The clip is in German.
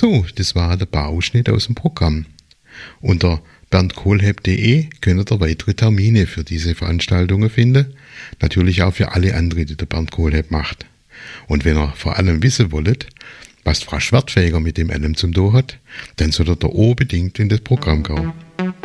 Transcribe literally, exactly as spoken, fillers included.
So, das war der Bauschnitt aus dem Programm. Unter bernd kohlhepp punkt de könnt ihr weitere Termine für diese Veranstaltungen finden. Natürlich auch für alle anderen, die der Bernd Kohlhepp macht. Und wenn ihr vor allem wissen wollt, was Frau Schwertfeger mit dem allem zum tun hat, dann solltet ihr unbedingt in das Programm gehen.